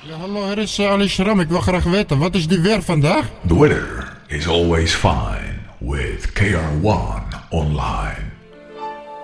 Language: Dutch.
Ja, hallo, hier is Ali Shram. Ik wil graag weten, wat is die weer vandaag? The weather is always fine with KR1 Online.